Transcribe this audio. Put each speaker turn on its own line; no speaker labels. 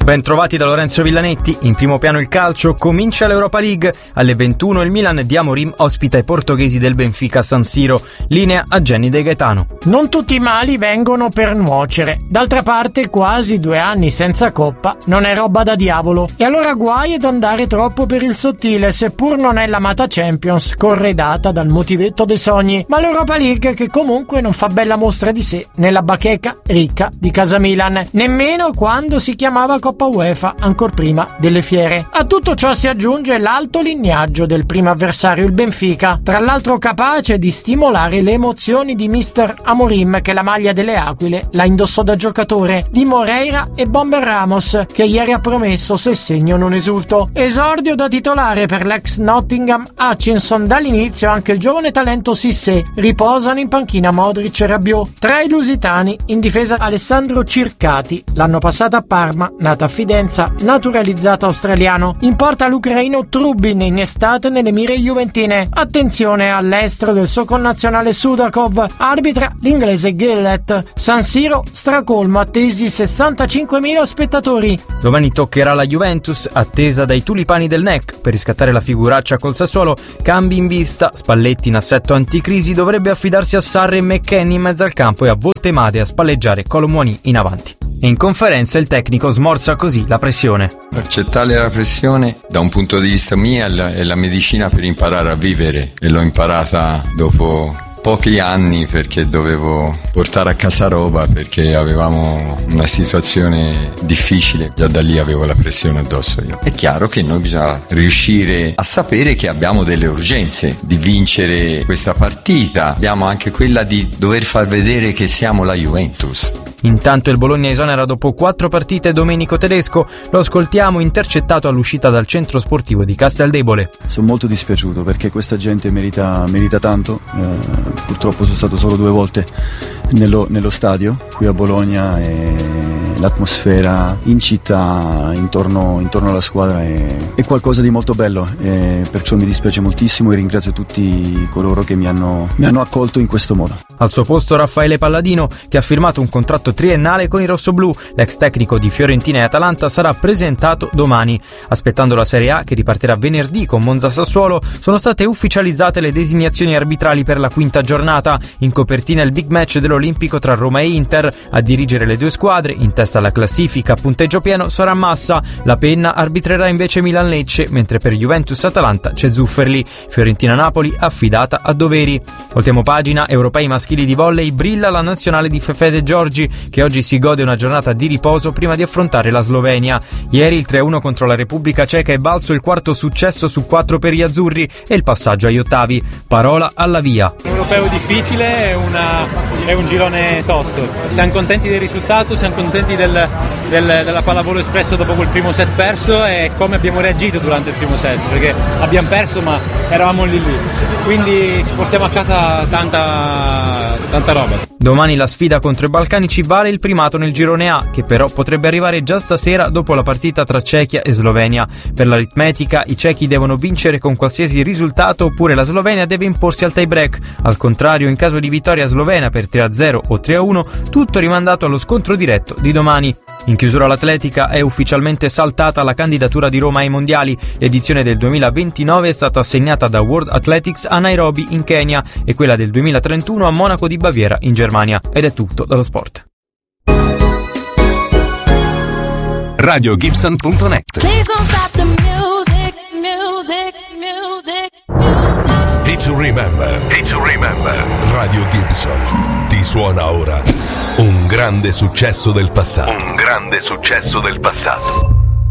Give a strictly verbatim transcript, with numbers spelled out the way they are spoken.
Ben trovati da Lorenzo Villanetti. In primo piano il calcio, comincia l'Europa League. Alle ventuno il Milan di Amorim ospita i portoghesi del Benfica a San Siro. Linea a Jenny De Gaetano.
Non tutti i mali vengono per nuocere. D'altra parte quasi due anni senza coppa non è roba da diavolo. E allora guai ad andare troppo per il sottile, seppur non è l'amata Champions corredata dal motivetto dei sogni, ma l'Europa League che comunque non fa bella mostra di sé nella bacheca ricca di casa Milan, nemmeno quando si chiamava Coppa UEFA, ancor prima delle fiere. A tutto ciò si aggiunge l'alto lignaggio del primo avversario, il Benfica, tra l'altro capace di stimolare le emozioni di mister Amorim, che la maglia delle Aquile la indossò da giocatore, di Moreira e Bomber Ramos, che ieri ha promesso se segno non esulto. Esordio da titolare per l'ex Nottingham Hutchinson. Dall'inizio anche il giovane talento Cissé. Riposano in panchina Modric e Rabiot. Tra i lusitani in difesa Alessandro Circati, l'anno passato a Parma, nata a Fidenza, naturalizzato australiano. In porta l'ucraino Trubin, in estate nelle mire juventine. Attenzione all'estero del suo connazionale Sudakov, arbitra l'inglese Gillett. San Siro stracolmo, attesi sessantacinquemila spettatori.
Domani toccherà la Juventus, attesa dai tulipani del N E C. Per riscattare la figuraccia col Sassuolo, cambi in vista. Spalletti in assetto anticrisi dovrebbe affidarsi a Sarri e McKennie in mezzo al campo e a Voltemade a spalleggiare Colomwani in avanti. E in conferenza il tecnico smorza così la pressione.
Accettare la pressione da un punto di vista mio è la medicina per imparare a vivere, e l'ho imparata dopo pochi anni perché dovevo portare a casa roba perché avevamo una situazione difficile. Già da lì avevo la pressione addosso io. È chiaro che noi bisogna riuscire a sapere che abbiamo delle urgenze di vincere questa partita. Abbiamo anche quella di dover far vedere che siamo la Juventus.
Intanto il Bologna esonera dopo quattro partite Domenico Tedesco. Lo ascoltiamo intercettato all'uscita dal centro sportivo di Casteldebole.
Sono molto dispiaciuto perché questa gente merita, merita tanto. Eh, purtroppo sono stato solo due volte nello, nello stadio qui a Bologna e l'atmosfera in città intorno, intorno alla squadra è, è qualcosa di molto bello, e perciò mi dispiace moltissimo e ringrazio tutti coloro che mi hanno, mi hanno accolto in questo modo.
Al suo posto Raffaele Palladino, che ha firmato un contratto triennale con i rossoblù. L'ex tecnico di Fiorentina e Atalanta sarà presentato domani. Aspettando la Serie A, che ripartirà venerdì con Monza Sassuolo, sono state ufficializzate le designazioni arbitrali per la quinta giornata. In copertina il big match dell'Olimpico tra Roma e Inter. A dirigere le due squadre, in testa alla classifica a punteggio pieno, sarà Massa. La penna arbitrerà invece Milan-Lecce, mentre per Juventus-Atalanta c'è Zufferli. Fiorentina-Napoli affidata a Doveri. Voltiamo pagina. Europei maschili di volley, brilla la nazionale di Fefè De Giorgi, che oggi si gode una giornata di riposo prima di affrontare la Slovenia. Ieri il tre a uno contro la Repubblica Ceca è valso il quarto successo su quattro per gli azzurri e il passaggio agli ottavi. Parola alla via.
Un europeo difficile, è, una, è un girone tosto. Siamo contenti del risultato, siamo contenti del, del, della pallavolo espresso dopo quel primo set perso e come abbiamo reagito durante il primo set, perché abbiamo perso ma eravamo lì lì. Quindi ci portiamo a casa tanta, tanta roba.
Domani la sfida contro i balcanici vale il primato nel girone A, che però potrebbe arrivare già stasera dopo la partita tra Cechia e Slovenia. Per l'aritmetica i cechi devono vincere con qualsiasi risultato oppure la Slovenia deve imporsi al tie break. Al contrario, in caso di vittoria slovena per tre a zero o tre a uno, tutto rimandato allo scontro diretto di domani. In chiusura all'atletica è ufficialmente saltata la candidatura di Roma ai mondiali. L'edizione del duemilaventinove è stata assegnata da World Athletics a Nairobi in Kenya e quella del duemilatrentuno a Monaco di Baviera in Germania. Ed è tutto dallo sport.
radio gibson punto net. Hit to remember. Hit to remember. Radio Gibson ti suona ora un grande successo del passato. Un grande successo del passato.